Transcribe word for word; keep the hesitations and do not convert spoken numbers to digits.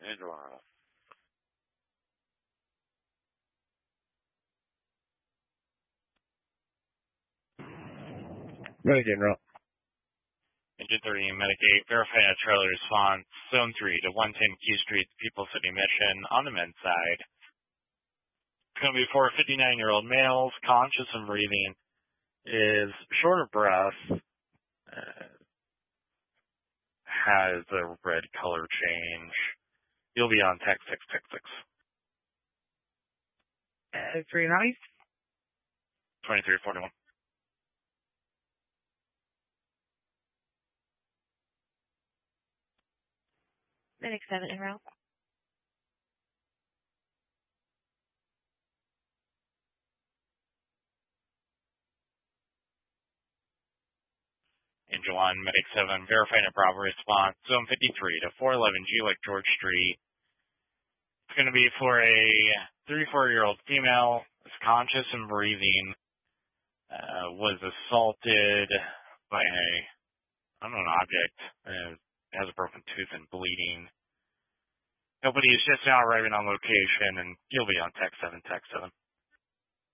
Angelo. Medicaid route. Engine three, Medicaid, verifying a trailer response, Zone three to one ten Key Street, People City Mission, on the men's side. It's going to be for fifty-nine-year-old males, conscious and breathing, is short of breath, uh, has a red color change. You'll be on text six six six. Uh, three nice. twenty-three forty-one. Medic seven en route. Angel one, Medic seven, verifying a Bravo response, Zone fifty-three to four eleven G like George Street. It's going to be for a thirty-four-year-old female, is conscious and breathing, uh, was assaulted by a, I don't know, an object, uh, has a broken tooth and bleeding. Nobody is just now arriving on location, and you'll be on text seven, text seven.